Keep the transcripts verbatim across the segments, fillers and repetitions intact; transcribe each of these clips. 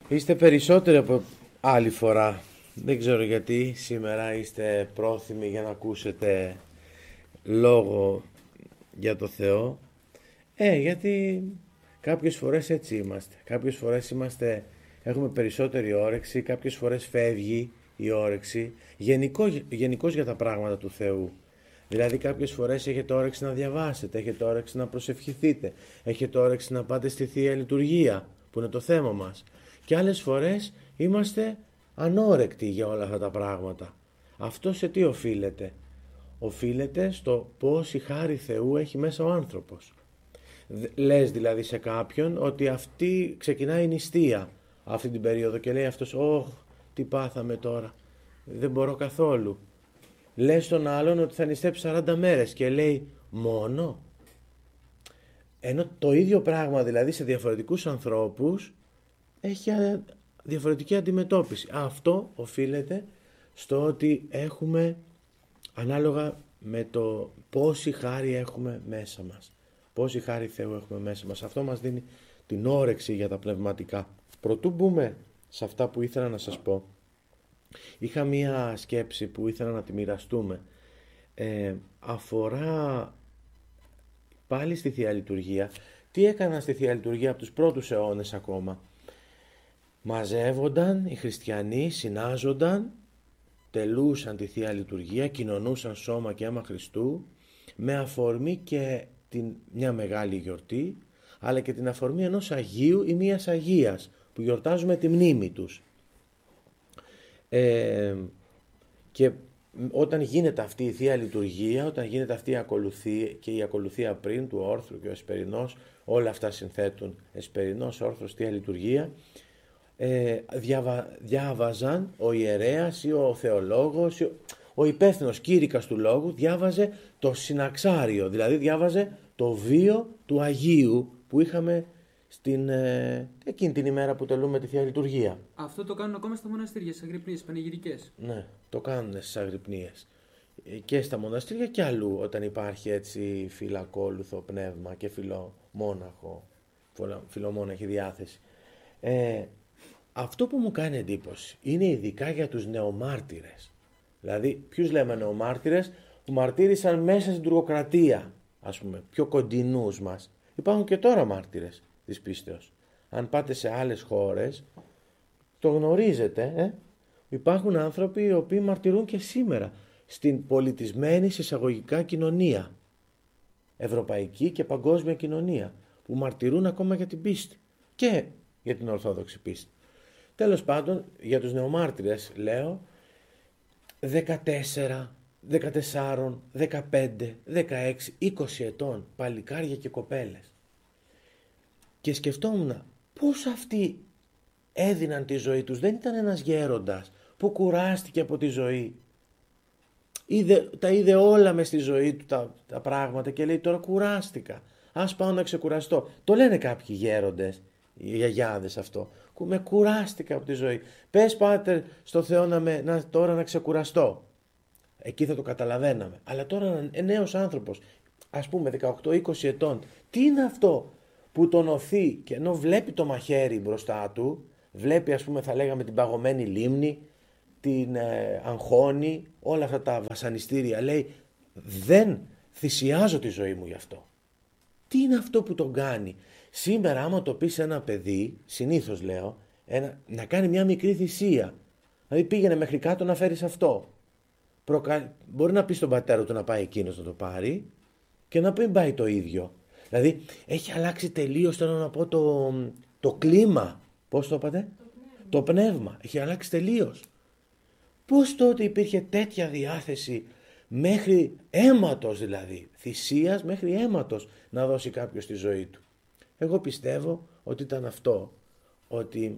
Είστε περισσότεροι από άλλη φορά. Δεν ξέρω γιατί σήμερα είστε πρόθυμοι για να ακούσετε λόγο για το Θεό. Ε, γιατί κάποιες φορές έτσι είμαστε. Κάποιες φορές είμαστε, έχουμε περισσότερη όρεξη, κάποιες φορές φεύγει η όρεξη. Γενικώς, γενικώς για τα πράγματα του Θεού. Δηλαδή κάποιες φορές έχετε όρεξη να διαβάσετε, έχετε όρεξη να προσευχηθείτε, έχετε όρεξη να πάτε στη Θεία Λειτουργία, που είναι το θέμα μας. Και άλλες φορές είμαστε ανόρεκτοι για όλα αυτά τα πράγματα. Αυτό σε τι οφείλεται? Οφείλεται στο πόση χάρη Θεού έχει μέσα ο άνθρωπος. Λες δηλαδή σε κάποιον ότι αυτή ξεκινάει νηστεία αυτή την περίοδο και λέει αυτός, όχ, τι πάθαμε τώρα, δεν μπορώ καθόλου. Λες στον άλλον ότι θα νηστέψει σαράντα μέρες και λέει μόνο. Ενώ το ίδιο πράγμα δηλαδή σε διαφορετικούς ανθρώπους έχει διαφορετική αντιμετώπιση. Αυτό οφείλεται στο ότι έχουμε, ανάλογα με το πόση χάρη έχουμε μέσα μας, πόση χάρη Θεού έχουμε μέσα μας. Αυτό μας δίνει την όρεξη για τα πνευματικά. Προτού μπούμε σε αυτά που ήθελα να σας πω, είχα μία σκέψη που ήθελα να τη μοιραστούμε. Ε, αφορά πάλι στη Θεία Λειτουργία. Τι έκαναν στη Θεία Λειτουργία από τους πρώτους αιώνες ακόμα? Μαζεύονταν οι χριστιανοί, συνάζονταν, τελούσαν τη Θεία Λειτουργία, κοινωνούσαν σώμα και αίμα Χριστού, με αφορμή και την, μια μεγάλη γιορτή, αλλά και την αφορμή ενός Αγίου ή μιας Αγίας, που γιορτάζουμε τη μνήμη τους. Ε, και όταν γίνεται αυτή η Θεία Λειτουργία, όταν γίνεται αυτή η ακολουθία και η ακολουθία πριν του όρθρου και ο εσπερινός, όλα αυτά συνθέτουν εσπερινός, όρθρος, Θεία Λειτουργία, ε, διαβα, διάβαζαν ο ιερέας ή ο θεολόγος, ο, ο υπεύθυνος κήρυκας του λόγου, διάβαζε το συναξάριο, δηλαδή διάβαζε το βίο του Αγίου που είχαμε στην, ε, εκείνη την ημέρα που τελούμε τη Θεία Λειτουργία. Αυτό το κάνουν ακόμα στα μοναστήρια, στις αγρυπνίες, πανηγυρικές. Ναι, το κάνουν στις αγρυπνίες. Και στα μοναστήρια και αλλού, όταν υπάρχει έτσι φιλακόλουθο πνεύμα και φιλομόναχο, φιλομόναχη διάθεση. Ε, αυτό που μου κάνει εντύπωση είναι ειδικά για τους νεομάρτυρες. Δηλαδή, ποιους λέμε νεομάρτυρες? Που μαρτύρησαν μέσα στην τουρκοκρατία, ας πούμε, πιο κοντινούς μας. Υπάρχουν και τώρα μάρτυρες της πίστεως. Αν πάτε σε άλλες χώρες, το γνωρίζετε, ε? Υπάρχουν άνθρωποι οι οποίοι μαρτυρούν και σήμερα στην πολιτισμένη εισαγωγικά κοινωνία, ευρωπαϊκή και παγκόσμια κοινωνία, που μαρτυρούν ακόμα για την πίστη και για την ορθόδοξη πίστη. Τέλος πάντων, για τους νεομάρτυρες λέω δεκατέσσερα, δεκατέσσερα, δεκαπέντε, δεκαέξι, είκοσι ετών, παλικάρια και κοπέλες. Και σκεφτόμουν πώς αυτοί έδιναν τη ζωή τους. Δεν ήταν ένας γέροντας που κουράστηκε από τη ζωή. Είδε, τα είδε όλα μες στη ζωή του τα, τα πράγματα και λέει τώρα κουράστηκα. Ας πάω να ξεκουραστώ. Το λένε κάποιοι γέροντες, οι γιαγιάδες αυτό. Με κουράστηκα από τη ζωή. Πες πάτερ στο Θεό να με, να, τώρα να ξεκουραστώ. Εκεί θα το καταλαβαίναμε. Αλλά τώρα ένα νέος άνθρωπος, ας πούμε δεκαοκτώ είκοσι ετών, τι είναι αυτό που τον οθεί και ενώ βλέπει το μαχαίρι μπροστά του, βλέπει ας πούμε θα λέγαμε την παγωμένη λίμνη, την ε, αγχώνη, όλα αυτά τα βασανιστήρια, λέει δεν θυσιάζω τη ζωή μου γι' αυτό. Τι είναι αυτό που τον κάνει? Σήμερα άμα το πει σε ένα παιδί, συνήθως λέω, ένα, να κάνει μια μικρή θυσία. Δηλαδή πήγαινε μέχρι κάτω να φέρεις αυτό. Προκα... Μπορεί να πει στον πατέρα του να πάει εκείνος να το πάρει και να μην πάει το ίδιο. Δηλαδή έχει αλλάξει τελείως, θέλω να πω, το, το κλίμα. Πώς το είπατε? Το πνεύμα. Το πνεύμα. Έχει αλλάξει τελείως. Πώς τότε υπήρχε τέτοια διάθεση μέχρι αίματος δηλαδή, θυσίας μέχρι αίματος να δώσει κάποιος τη ζωή του? Εγώ πιστεύω ότι ήταν αυτό, ότι,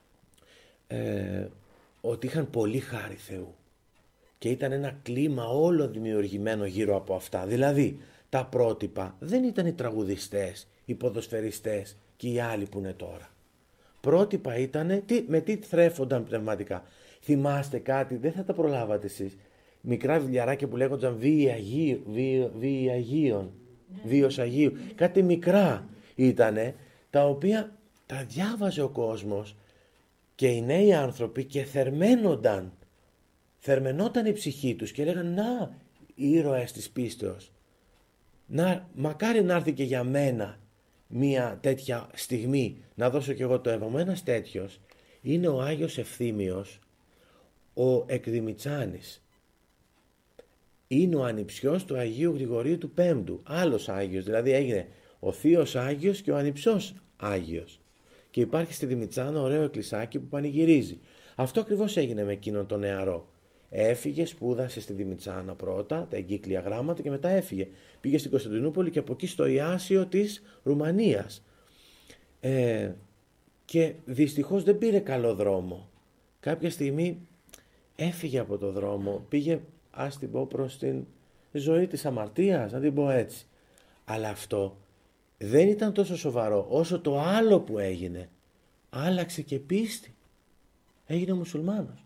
ε, ότι είχαν πολύ χάρη Θεού και ήταν ένα κλίμα όλο δημιουργημένο γύρω από αυτά. Δηλαδή τα πρότυπα δεν ήταν οι τραγουδιστές, οι ποδοσφαιριστές και οι άλλοι που είναι τώρα. Πρότυπα ήταν τι, με τι θρέφονταν πνευματικά. Θυμάστε κάτι, δεν θα τα προλάβατε εσείς, μικρά βιβλιαράκια που λέγονταν βίοι Αγίου, βίοι Αγίων, βίος Αγίου, κάτι μικρά ήτανε, τα οποία τα διάβαζε ο κόσμος Και οι νέοι άνθρωποι και θερμαίνονταν, θερμαινόταν η ψυχή τους και λέγαν να, οι ήρωες της πίστεως. Να, μακάρι να έρθει και για μένα μία τέτοια στιγμή να δώσω κι εγώ το αίμα μου. Ένας τέτοιος είναι ο Άγιος Ευθύμιος, ο Εκδημητσάνης. Είναι ο ανιψιός του Αγίου Γρηγορίου του Πέμπτου, άλλος Άγιος, δηλαδή έγινε ο θείος Άγιος και ο ανιψιός Άγιος. Και υπάρχει στη Δημητσάνα ωραίο εκκλησάκι που πανηγυρίζει. Αυτό ακριβώς έγινε με εκείνον τον νεαρό. Έφυγε, σπούδασε στη Δημητσάνα πρώτα, τα εγκύκλια γράμματα και μετά έφυγε. Πήγε στην Κωνσταντινούπολη και από εκεί στο Ιάσιο της Ρουμανίας. Ε, και δυστυχώς δεν πήρε καλό δρόμο. Κάποια στιγμή έφυγε από το δρόμο, πήγε, ας την πω, προς την ζωή της αμαρτίας, να την πω έτσι. Αλλά αυτό δεν ήταν τόσο σοβαρό όσο το άλλο που έγινε. Άλλαξε και πίστη. Έγινε μουσουλμάνος.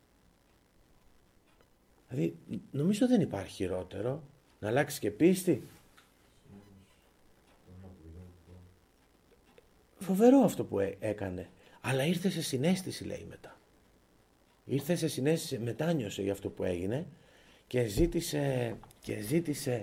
Δηλαδή νομίζω δεν υπάρχει χειρότερο να αλλάξει και πίστη. Φοβερό αυτό που έκανε. Αλλά ήρθε σε συναίσθηση, λέει μετά. Ήρθε σε συναίσθηση, μετάνιωσε για αυτό που έγινε και ζήτησε, και ζήτησε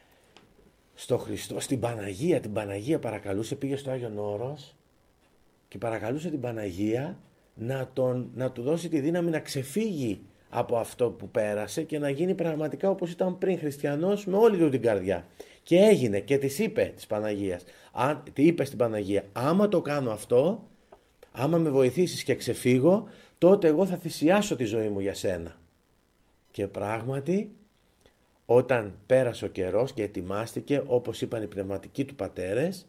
στο Χριστό, στην Παναγία, την Παναγία παρακαλούσε, πήγε στο Άγιον Όρος και παρακαλούσε την Παναγία να, τον, να του δώσει τη δύναμη να ξεφύγει από αυτό που πέρασε και να γίνει πραγματικά όπως ήταν πριν, χριστιανός με όλη του την καρδιά. Και έγινε και της είπε της Παναγίας, αν, τι είπε στην Παναγία, άμα το κάνω αυτό, άμα με βοηθήσεις και ξεφύγω, τότε εγώ θα θυσιάσω τη ζωή μου για σένα. Και πράγματι, όταν πέρασε ο καιρός και ετοιμάστηκε, όπως είπαν οι πνευματικοί του πατέρες,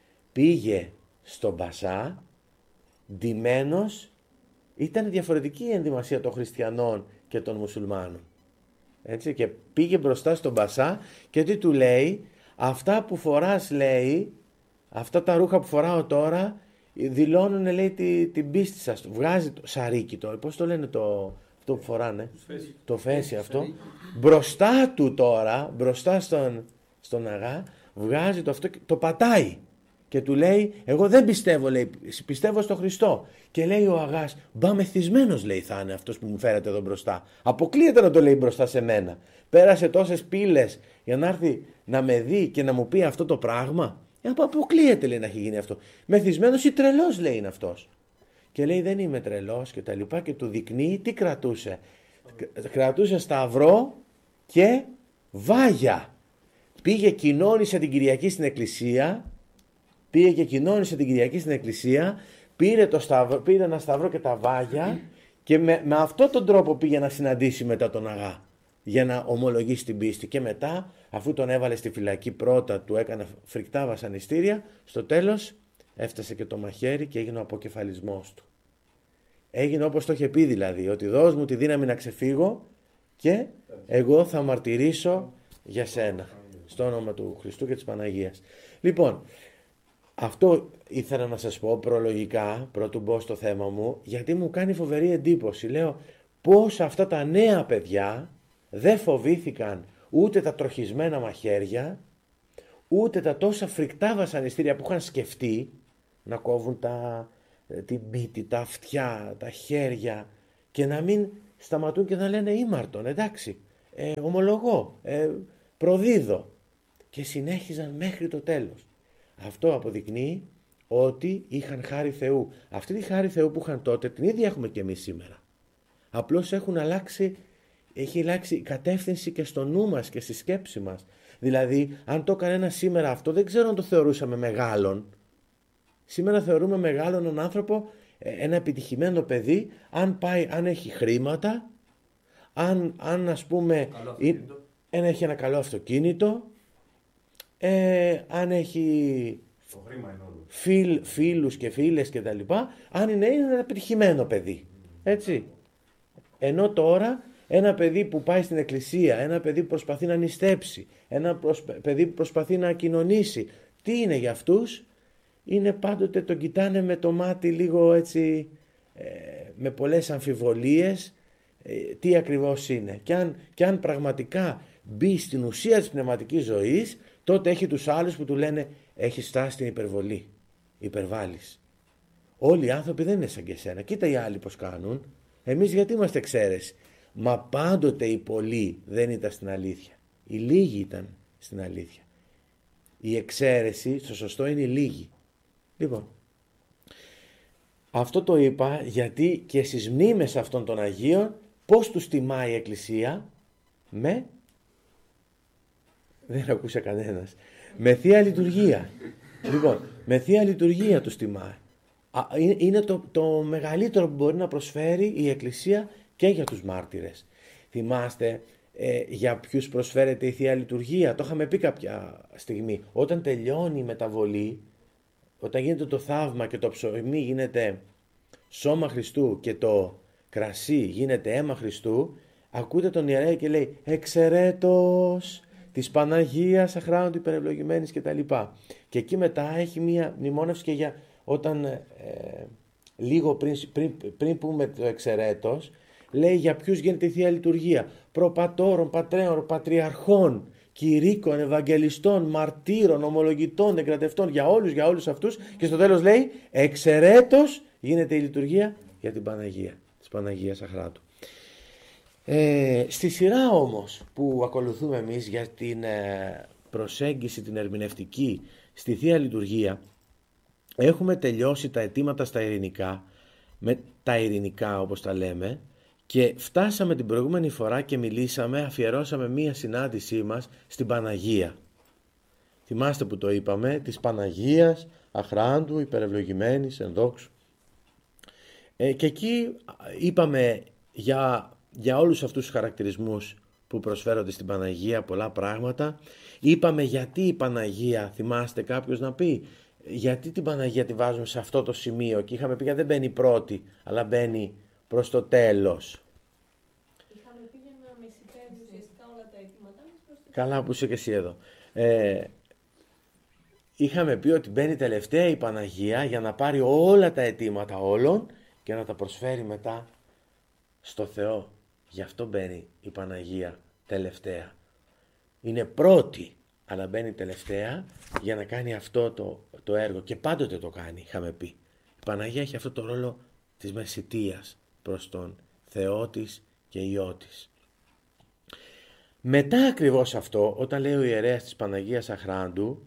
πήγε στον Μπασά, ντυμένος. Ήταν διαφορετική η ενδυμασία των χριστιανών και των μουσουλμάνων. Έτσι, και πήγε μπροστά στον Μπασά και τι του λέει, αυτά που φοράς, λέει, αυτά τα ρούχα που φοράω τώρα, δηλώνουν, λέει, την, την πίστη σας. Βγάζει το σαρίκι, το, πώς το λένε το, αυτό που φοράνε, φέση. το φέση αυτό, σαρίκι. Μπροστά του τώρα, μπροστά στον, στον αγά, βγάζει το αυτό, το πατάει. Και του λέει, εγώ δεν πιστεύω, λέει, πιστεύω στο Χριστό. Και λέει ο αγάς, μπα μεθυσμένος, λέει, θα είναι αυτός που μου φέρετε εδώ μπροστά. Αποκλείεται να το λέει μπροστά σε μένα. Πέρασε τόσες πύλες για να έρθει να με δει και να μου πει αυτό το πράγμα. Ε, αποκλείεται, λέει, να έχει γίνει αυτό. Μεθυσμένος ή τρελός, λέει, είναι αυτός. Και λέει, δεν είμαι τρελός και τα λοιπά, και του δεικνύει τι κρατούσε. Κρατούσε σταυρό και βάγια. Πήγε, κοινώνησε την Κυριακή στην εκκλησία. Πήγε και κοινώνησε την Κυριακή στην εκκλησία, πήρε, το σταυρό, πήρε ένα σταυρό και τα βάγια και με, με αυτόν τον τρόπο πήγε να συναντήσει μετά τον αγά για να ομολογήσει την πίστη. Και μετά, αφού τον έβαλε στη φυλακή πρώτα, του έκανε φρικτά βασανιστήρια, στο τέλος έφτασε και το μαχαίρι και έγινε ο αποκεφαλισμός του. Έγινε όπως το είχε πει, δηλαδή, ότι δώσ' μου τη δύναμη να ξεφύγω και εγώ θα μαρτυρήσω για σένα, στο όνομα του Χριστού και της Παναγίας. Λοιπόν, αυτό ήθελα να σας πω προλογικά, πρωτού μπω στο θέμα μου, γιατί μου κάνει φοβερή εντύπωση. Λέω πώς αυτά τα νέα παιδιά δεν φοβήθηκαν ούτε τα τροχισμένα μαχαίρια, ούτε τα τόσα φρικτά βασανιστήρια που είχαν σκεφτεί να κόβουν τα, την πίτη, τα αυτιά, τα χέρια και να μην σταματούν και να λένε ήμαρτον, εντάξει, ε, ομολογώ, ε, προδίδω, και συνέχιζαν μέχρι το τέλος. Αυτό αποδεικνύει ότι είχαν χάρη Θεού. Αυτή τη χάρη Θεού που είχαν τότε την ίδια έχουμε και εμείς σήμερα. Απλώς έχουν αλλάξει, έχει αλλάξει η κατεύθυνση και στο νου μας και στη σκέψη μας. Δηλαδή, αν το έκανε ένα σήμερα αυτό, δεν ξέρω αν το θεωρούσαμε μεγάλον. Σήμερα θεωρούμε μεγάλον έναν άνθρωπο, ένα επιτυχημένο παιδί, αν, πάει, αν έχει χρήματα, αν, αν ας πούμε αν έχει ένα καλό αυτοκίνητο, ε, αν έχει φίλ, φίλους και φίλες και τα λοιπά, αν είναι, είναι ένα επιτυχημένο παιδί. Έτσι. Ενώ τώρα ένα παιδί που πάει στην εκκλησία, ένα παιδί που προσπαθεί να νηστέψει, ένα προσπα... παιδί που προσπαθεί να κοινωνήσει, τι είναι για αυτούς? Είναι πάντοτε, τον κοιτάνε με το μάτι λίγο έτσι, ε, με πολλές αμφιβολίες, ε, τι ακριβώς είναι. Και αν, και αν πραγματικά μπει στην ουσία της πνευματικής ζωής, τότε έχει τους άλλους που του λένε, έχει στάσει στην υπερβολή, υπερβάλλεις. Όλοι οι άνθρωποι δεν είναι σαν και εσένα. Κοίτα οι άλλοι πώς κάνουν. Εμείς γιατί είμαστε εξαίρεση? Μα πάντοτε οι πολλοί δεν ήταν στην αλήθεια. Οι λίγοι ήταν στην αλήθεια. Η εξαίρεση, στο σωστό, είναι οι λίγοι. Λοιπόν, αυτό το είπα γιατί και στις μνήμες αυτών των Αγίων πώς τους τιμάει η Εκκλησία? Με... Δεν ακούσε κανένας. Με Θεία Λειτουργία. Λοιπόν, με Θεία Λειτουργία τους τιμάει. Είναι το, το μεγαλύτερο που μπορεί να προσφέρει η Εκκλησία και για τους μάρτυρες. Θυμάστε ε, για ποιους προσφέρεται η Θεία Λειτουργία? Το είχαμε πει κάποια στιγμή. Όταν τελειώνει η μεταβολή, όταν γίνεται το θαύμα και το ψωμί γίνεται σώμα Χριστού και το κρασί γίνεται αίμα Χριστού, ακούτε τον ιερέα και λέει «Εξαιρέτως της Παναγίας αχράντου υπερευλογημένης» και τα λοιπά. Και εκεί μετά έχει μία μνημόνευση και για όταν ε, λίγο πριν, πριν, πριν πούμε το εξαιρέτως, λέει για ποιους γίνεται η Θεία Λειτουργία. Προπατώρων, πατρέων, πατριαρχών, κηρύκων, ευαγγελιστών, μαρτύρων, ομολογητών, εγκρατευτών, για όλους, για όλους αυτούς. Και στο τέλος λέει εξαιρέτως γίνεται η λειτουργία για την Παναγία, της Παναγίας Αχράντου. Ε, στη σειρά όμως που ακολουθούμε εμείς για την ε, προσέγγιση την ερμηνευτική στη Θεία Λειτουργία, έχουμε τελειώσει τα αιτήματα στα ειρηνικά, με τα ειρηνικά όπως τα λέμε, και φτάσαμε την προηγούμενη φορά και μιλήσαμε, αφιερώσαμε μία συνάντησή μας στην Παναγία. Θυμάστε που το είπαμε, της Παναγίας Αχράντου υπερευλογημένης ενδόξου. Ε, και εκεί είπαμε για, για όλους αυτούς τους χαρακτηρισμούς που προσφέρονται στην Παναγία, πολλά πράγματα. Είπαμε γιατί η Παναγία, θυμάστε κάποιος να πει, γιατί την Παναγία τη βάζουμε σε αυτό το σημείο, και είχαμε πει γιατί δεν μπαίνει πρώτη, αλλά μπαίνει προς το τέλος. Είχαμε πει για να μεσητεύει ουσιαστικά όλα τα αιτήματά μας προς το... Καλά που είσαι και εσύ εδώ. Ε, είχαμε πει ότι μπαίνει τελευταία η Παναγία για να πάρει όλα τα αιτήματα όλων και να τα προσφέρει μετά στο Θεό. Γι' αυτό μπαίνει η Παναγία τελευταία. Είναι πρώτη, αλλά μπαίνει τελευταία για να κάνει αυτό το, το έργο. Και πάντοτε το κάνει, είχαμε πει. Η Παναγία έχει αυτό το ρόλο της μεσητείας προς τον Θεό της και Υιό της. Μετά ακριβώς αυτό, όταν λέει ο ιερέας της Παναγίας Αχράντου,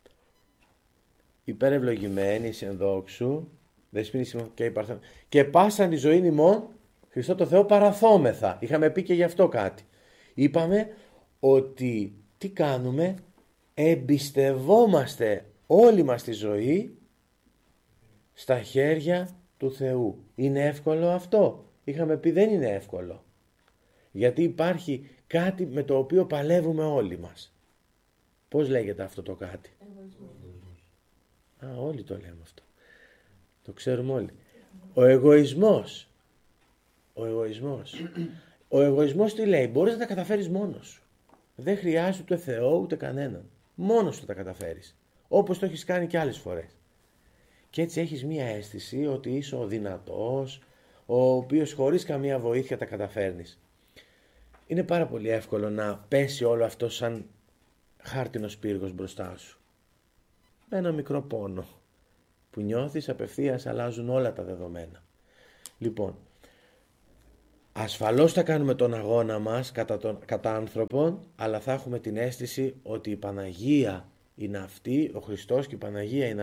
υπερευλογημένης ενδόξου, δεσποινής και υπαρθών, και πάσαν τη ζωή ημών Χριστό το Θεό παραθόμεθα. Είχαμε πει και γι' αυτό κάτι. Είπαμε ότι τι κάνουμε? Εμπιστευόμαστε όλη μας τη ζωή στα χέρια του Θεού. Είναι εύκολο αυτό? Είχαμε πει δεν είναι εύκολο. Γιατί υπάρχει κάτι με το οποίο παλεύουμε όλοι μας. Πώς λέγεται αυτό το κάτι? Α, όλοι το λέμε αυτό. Το ξέρουμε όλοι. Ο εγωισμός. Ο εγωισμός. Ο εγωισμός τι λέει? Μπορείς να τα καταφέρεις μόνος σου. Δεν χρειάζεται ούτε Θεό ούτε κανέναν. Μόνος σου τα καταφέρεις. Όπως το έχεις κάνει και άλλες φορές. Και έτσι έχεις μία αίσθηση ότι είσαι ο δυνατός, ο οποίος χωρίς καμία βοήθεια τα καταφέρνεις. Είναι πάρα πολύ εύκολο να πέσει όλο αυτό σαν χάρτινος πύργος μπροστά σου. Με ένα μικρό πόνο που νιώθεις, απευθείας αλλάζουν όλα τα δεδομένα. Λοιπόν, ασφαλώς θα κάνουμε τον αγώνα μας κατά, τον, κατά άνθρωπον, αλλά θα έχουμε την αίσθηση ότι η Παναγία είναι αυτή, ο Χριστός και η Παναγία είναι